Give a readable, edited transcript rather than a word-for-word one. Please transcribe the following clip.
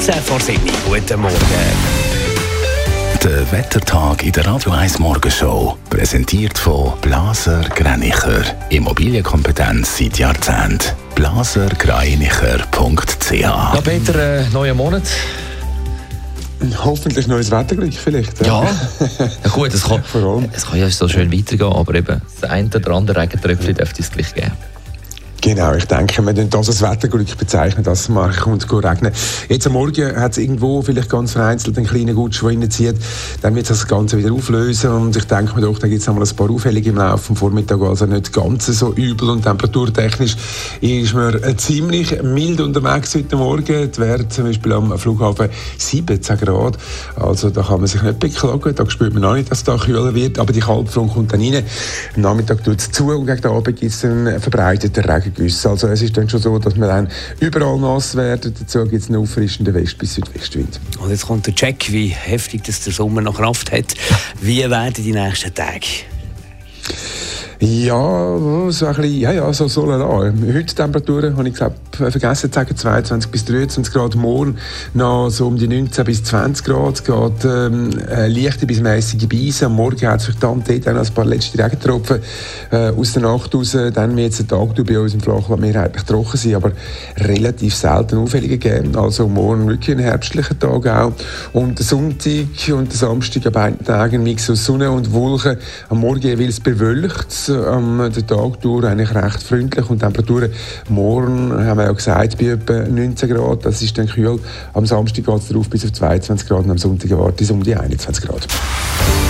15 vor 7. Guten Morgen. Der Wettertag in der Radio 1 Morgenshow. Präsentiert von Blaser Greinicher. Immobilienkompetenz seit Jahrzehnten. blasergreinicher.ch. Ja, Peter, neuer Monat. Hoffentlich neues Wetterglück vielleicht. Ja, ja gut, es kann ja so schön weitergehen, aber eben das eine oder andere Regentröpfchen dürfte es gleich geben. Genau, ich denke, wir können das als Wetterglück bezeichnen, dass es mal kommt regnen. Jetzt am Morgen hat es irgendwo vielleicht ganz vereinzelt einen kleinen Gutsch, der reinzieht. Dann wird das Ganze wieder auflösen und ich denke mir doch, da gibt es noch mal ein paar Auffällige im Laufe des Vormittags, also nicht ganz so übel und temperaturtechnisch ist man ziemlich mild unterwegs heute Morgen. Die Werte zum Beispiel am Flughafen 17 Grad, also da kann man sich nicht beklagen, da spürt man auch nicht, dass es da kühler wird, aber die Kaltfront kommt dann rein. Am Nachmittag tut es zu und gegen den Abend gibt es einen verbreiteten Regen. Also es ist dann schon so, dass wir dann überall nass werden. Dazu gibt es einen auffrischenden West- bis Südwestwind. Und jetzt kommt der Check, wie heftig das der Sommer noch Kraft hat. Wie werden die nächsten Tage? Ja, so ein bisschen, so soll er an. Heute Temperaturen, habe ich vergessen zu sagen, 22 bis 23 Grad. Morgen noch so um die 19 bis 20 Grad. Es geht leichte bis mäßige Beise. Am Morgen hat es verdammt dort ein paar letzte Regentropfen aus der Nacht raus. Dann wird es einen Tag bei uns im Flachland mehrheitlich trocken sein, aber relativ selten Auffällige geben. Also morgen wirklich ein herbstlicher Tag auch. Und der Sonntag und der Samstag an beiden Tagen ein Mix aus Sonne und Wolken. Am Morgen jeweils bewölkt. Den Tag durch eigentlich recht freundlich und Temperaturen morgen, haben wir ja gesagt, bei etwa 19 Grad, das ist dann kühl. Am Samstag geht es darauf bis auf 22 Grad und am Sonntag erwartet es um die 21 Grad.